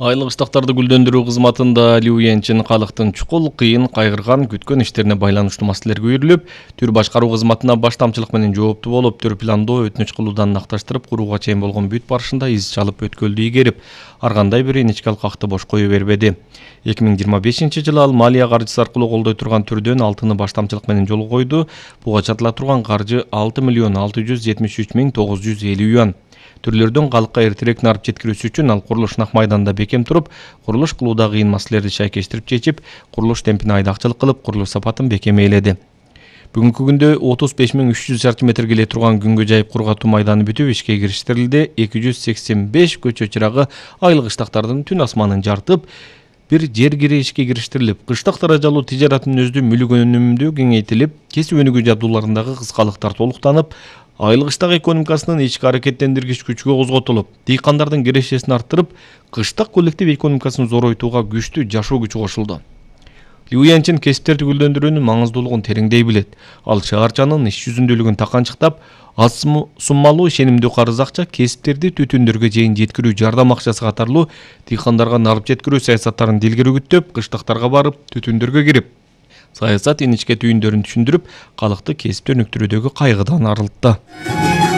Айлык ыштактарды гүлдөндүрүү кызматында Лю Янчин калктын чукул, кыйын, кайгырган, күткөн иштерине байланыштуу маселелерге үйрүлүп, түр башкаруу кызматына баштамчылык менен жооптуу болуп, түр пландоо, өтүнүч кылуудан акташтырып, курууга чейин болгон бүт барышында из чалып өткөлдү игерип, ар кандай бир иничке алкакты бош кое бербеди. 2025-жылы ал малия каржысы аркылуу колдой турган түрдөн алтыны баштамчылык менен жолго койду. Буга чатыла турган каржы 6.673.950 юан. Түрлөрдөн калкка эртерээк нарып жеткирүүсү үчүн ал курулуш нак майданында бекем туруп, курулуш кылууда кыйын маселелерди шайкештирип чечип, курулуш темпине айдакчылык кылып, курулуш сапатын бекем ээледи. Бүгүнкү күндө 35.300 шарчы метрге эле турган күнгө жайып кургатуу майданы бүтүп, ишке кириштирилди. 285 көчө чырагы айлык ыштактардын түн асманын жартып, бир жер кире ишке кириштирилип, кыштык даражалуу тижаратын өздү мүлүк өнүмүндүү кеңейтилип, кесип өнүгүү жабдууларындагы кыскалыктар толуктанып, айлык ыштак экономикасынын ички аракеттендиргич күчүгө козготулуп, дыйкандардын кирешесин арттырып, кыштык коллектив экономикасын зоройтууга күчтүү жашоо күчү кошулду. Лю Янчин кесиптерди гүлдөндүрүүнүн маңыздуулугун тереңдей билет. Ал шаарчанын иш жүзүндүүлүгүн таканчыктап, аз суммалуу ишенимдүү карыз акча кесиптерди түтүндөргө чейин жеткирүү жардам акчасы катарлуу дыйкандарга нарып жеткирүү саясаттарын дилгери күттөп, кыштактарга барып, түтүндөргө кирип, саясат иничке түйүндөрүн түшүндүрүп, калкты кесипти өнүктүрүүдөгү кайгыдан арылтты.